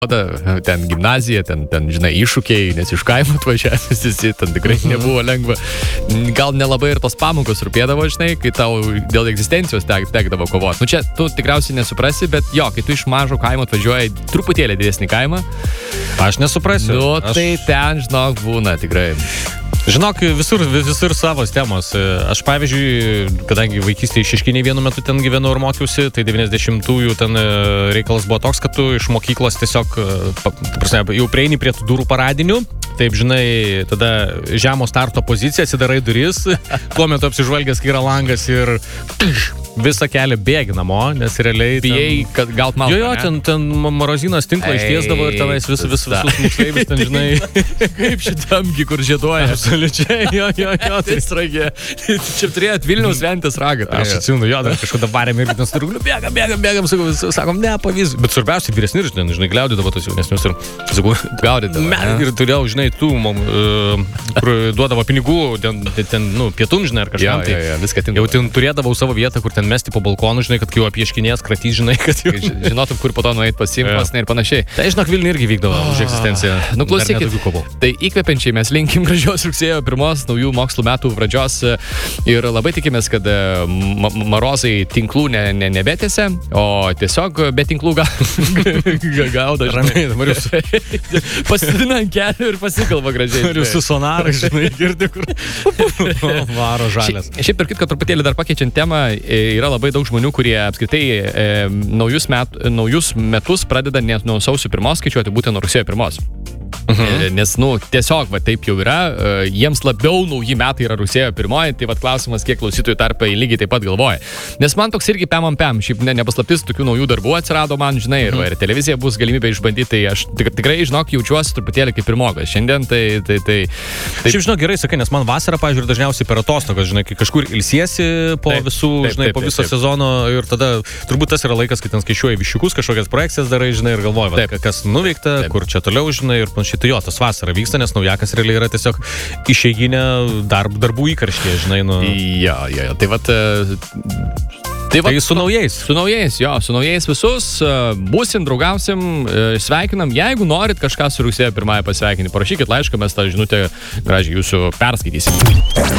ten gimnazija, ten, žinai, iššūkiai, nes iš kaimo atvažiavęs visi, ten tikrai nebuvo lengva. Gal nelabai ir tos pamokos rūpėdavo, žinai, kai tau dėl egzistencijos tekdavo kovoti. Nu čia tu tikriausiai nesuprasi, bet jo, kai tu iš mažo kaimo atvažiuoji truputėlį didesnį kaimą. Aš nesuprasiu. Nu, tai ten, žinok, būna tikrai. Žinok, visur savos temos. Aš, pavyzdžiui, kadangi vaikystėje Šeškinėje vienu metu ten gyvenau ir mokiausi, tai 90-ųjų ten reikalas buvo toks, kad tu iš mokyklos tiesiog, jau prieini prie tų durų paradinių, taip, žinai, tada žemo starto pozicija, atsidarai duris, tuo metu apsižvalgęs, kai yra langas ir visą kelią bėgi namo, nes realiai... Bijai, kad gaut malką, Jo, ten marozinas tinklą ištiesdavo ir tavais visus moksleivius, ten, žinai... Kaip šitamgi, kur žieduoja. Absoliučiai, jo, tai sragė. Čia turėjot Vilniaus ventės ragą. Aš atsimenu, jo, dar kažkada varėm ir ten strugliu, bėgam, sakom, ne, pavyzdys. Bet svarbiausia, vyresni, žinai, gliaudydavo tos jaunesnius ir, sakau, gaudydavo. Ir turėjau, žinai, tų, kur duodavo pinigų, ten, pietum, žinai, ar kažkam. Jo, viską tinka. Jau ten turėdavau savo vietą, kur ten mesti po balkonų, žinai, kad kai jau apieškinės kratys, žinai, kad jau... Žinotum, kur po to nueit pasiimti, ir panašiai. Tai, žinok, Vilniuje irgi vykdavo už egzistenciją. Nu, klausykit, tai įkvepiančiai mes linkim gražios rugsėjo 1 naujų mokslo metų pradžios ir labai tikimės, kad marozai tinklų nebetėse, o tiesiog be tinklų gaudo. Ramiai, dabar jūs... Pasidina ant kelių ir pasikalba gražiai. Ir jūsų sonarai, žinai, girdi, kur... Varo žalės. Šiaip ir kad truputėlį dar pakeičiant temą, yra labai daug žmonių, kurie apskritai naujus metus pradeda net nuo sausio 1 skaičiuoti, būtent nuo rugsėjo 1. Nes, tiesiog, taip jau yra, jiems labiau nauji metai yra rugsėjo 1, tai klausimas, kiek klausytojų tarpai lygiai taip pat galvoja. Nes man toks irgi pam, šiaip nepaslaptis, tokių naujų darbų atsirado man, žinai, ir televizija bus galimybė išbandyti, tai aš tikrai, žinok, jaučiuosi truputėlį kaip pirmokas. Šiandien tai... Šiaip, žinok, gerai sakai, nes man vasara, pavyzdžiui, dažniausiai per atostogas, žinai, kai kažkur ilsiesi po visų, žinai, po viso sezono ir tada turbūt tas yra laikas, kai ten skaičiuoji višiukus, kažkokias projekcijas darai, žinai, ir galvoji, kas nuveikta, kur čia toliau, žinai, ir panašiai. Tai jo, tas vasara vyksta, nes naujakas realiai yra tiesiog išeiginė darbų įkarštė, žinai, Jo, tai su naujais. Su naujais visus, būsim, draugausim, sveikinam. Jeigu norit kažką su rugsėjo 1 pasveikinti, parašykit laišką, mes tą žinutę gražiai jūsų perskaitysim.